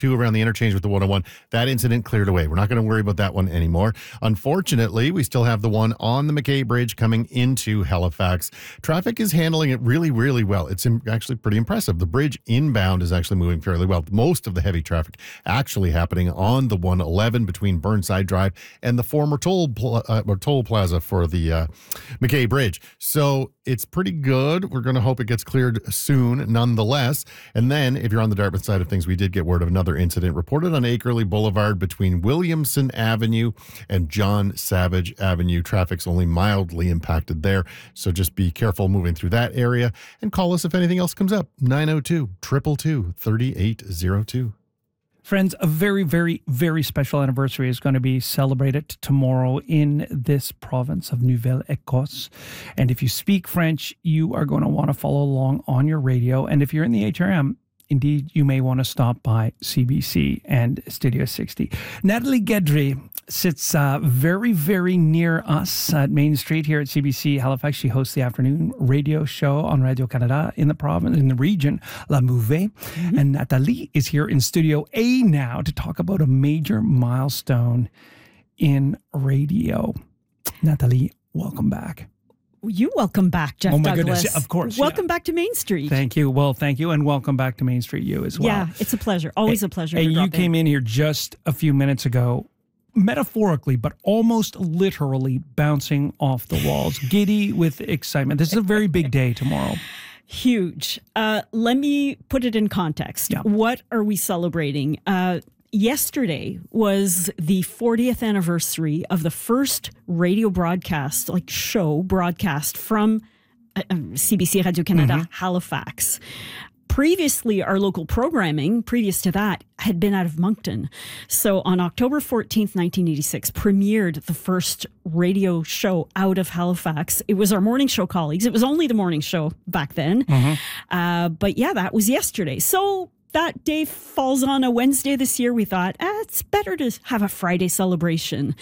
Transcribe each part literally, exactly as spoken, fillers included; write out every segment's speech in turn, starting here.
two around the interchange with the one oh one. That incident cleared away. We're not going to worry about that one anymore. Unfortunately, we still have the one on the McKay Bridge coming into Halifax. Traffic is handling it really, really well. It's actually pretty impressive. The bridge inbound is actually moving fairly well. Most of the heavy traffic actually happening on the one eleven between Burnside Drive and the former toll, pl- uh, or toll plaza for the uh, McKay Bridge. So it's pretty good. We're going to hope it gets cleared soon, nonetheless. And then, if you're on the Dartmouth side of things, we did get word of another incident reported on Akerley Boulevard between Williamson Avenue and John Savage Avenue. Traffic's only mildly impacted there, so just be careful moving through that area. And call us if anything else comes up. nine oh two, two two two, three eight oh two. Friends, a very, very, very special anniversary is going to be celebrated tomorrow in this province of Nouvelle-Écosse. And if you speak French, you are going to want to follow along on your radio. And if you're in the H R M, indeed, you may want to stop by C B C and Studio sixty. Natalie Guedry sits uh, very, very near us at Main Street here at C B C Halifax. She hosts the afternoon radio show on Radio-Canada in the province, in the region, La Mouvée. Mm-hmm. And Natalie is here in Studio A now to talk about a major milestone in radio. Natalie, welcome back. You welcome back, Jeff oh my Douglas. Goodness, of course. Welcome yeah. back to Main Street. Thank you. Well, thank you, and welcome back to Main Street, you as well. Yeah, it's a pleasure. Always a pleasure. And to you drop came in. in here just a few minutes ago, metaphorically, but almost literally bouncing off the walls, giddy with excitement. This is a very big day tomorrow. Huge. Uh, let me put it in context. Yeah. What are we celebrating? Uh, Yesterday was the fortieth anniversary of the first radio broadcast, like show broadcast from uh, C B C Radio-Canada mm-hmm. Halifax. Previously, our local programming, previous to that, had been out of Moncton. So on October fourteenth, nineteen eighty-six, premiered the first radio show out of Halifax. It was our morning show colleagues. It was only the morning show back then. Mm-hmm. Uh, but yeah, that was yesterday. So that day falls on a Wednesday this year. We thought, ah, it's better to have a Friday celebration.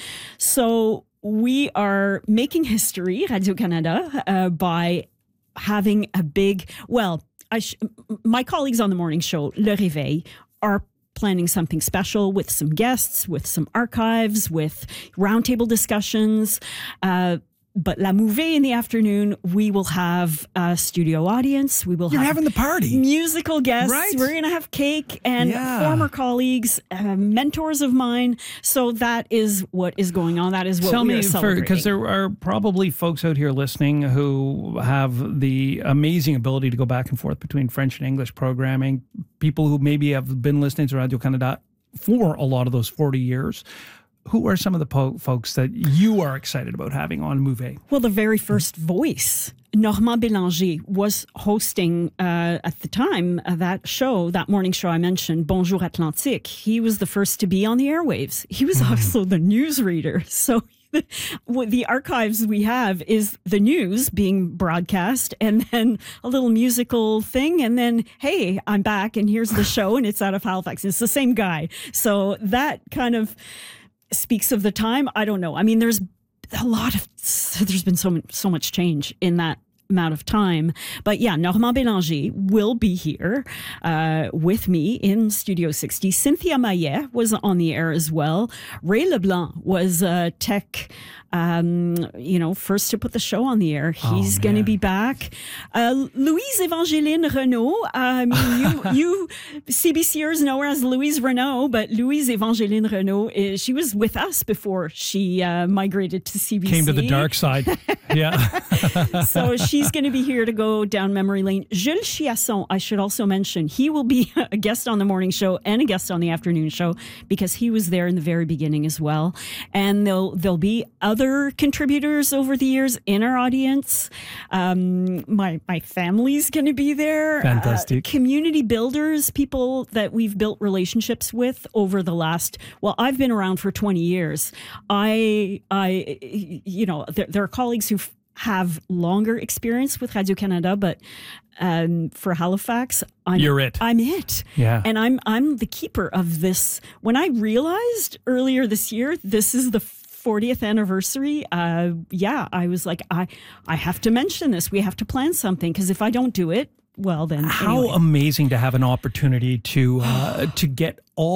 So we are making history, Radio-Canada, uh, by having a big, well, I sh- my colleagues on the morning show, Le Réveil, are planning something special with some guests, with some archives, with roundtable discussions. Uh, But La Mouvée in the afternoon, we will have a studio audience. We will You're have having the party. Musical guests. Right. We're going to have cake and Yeah. former colleagues, uh, mentors of mine. So that is what is going on. That is what Tell we me, are celebrating. because there are probably folks out here listening who have the amazing ability to go back and forth between French and English programming, people who maybe have been listening to Radio-Canada for a lot of those forty years. Who are some of the po- folks that you are excited about having on Mouvée? Well, the very first voice, Normand Bélanger, was hosting uh, at the time uh, that show, that morning show I mentioned, Bonjour Atlantique. He was the first to be on the airwaves. He was mm. also the newsreader. So what the archives we have is the news being broadcast and then a little musical thing. And then, hey, I'm back and here's the show and it's out of Halifax. It's the same guy. So that kind of speaks of the time. I don't know. I mean, there's a lot of, there's been so much, so much change in that amount of time. But yeah, Normand Bélanger will be here uh, with me in Studio sixty. Cynthia Maillet was on the air as well. Ray LeBlanc was uh, tech, um, you know, first to put the show on the air. He's oh, going to be back. Uh, Louise Evangeline Renaud. I mean, you, you CBCers know her as Louise Renaud, but Louise Evangeline Renaud, is, she was with us before she uh, migrated to C B C. Came to the dark side. Yeah. So she's going to be here to go down memory lane. Jules Chiasson, I should also mention, he will be a guest on the morning show and a guest on the afternoon show because he was there in the very beginning as well. And there'll, there'll be other contributors over the years in our audience. Um, my, my family's going to be there. Fantastic. Uh, community builders, people that we've built relationships with over the last, well, I've been around for twenty years. I, I, you know, there, there are colleagues who have longer experience with Radio-Canada, but um, for Halifax, I'm, You're it. I'm it. Yeah. And I'm I'm the keeper of this. When I realized earlier this year, this is the fortieth anniversary, uh, yeah, I was like, I, I have to mention this. We have to plan something, because if I don't do it, well, then How anyway. amazing to have an opportunity to uh, to get all